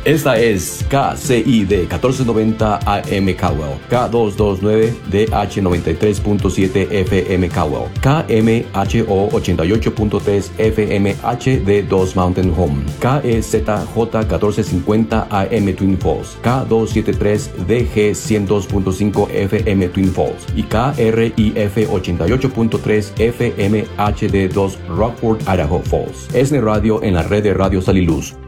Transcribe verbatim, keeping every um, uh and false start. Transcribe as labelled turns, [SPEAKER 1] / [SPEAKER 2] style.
[SPEAKER 1] Esta es K C I D catorce noventa A M Caldwell, K doscientos veintinueve D H noventa y tres punto siete F M Caldwell, K M H O ochenta y ocho punto tres F M H D dos Mountain Home, K E Z J catorce cincuenta A M Twin Falls, K doscientos setenta y tres D G ciento dos punto cinco F M Twin Falls y K R I F ochenta y ocho punto tres F M H D dos Rockford, Idaho Falls. Es Radio en la red de Radio Sal y Luz.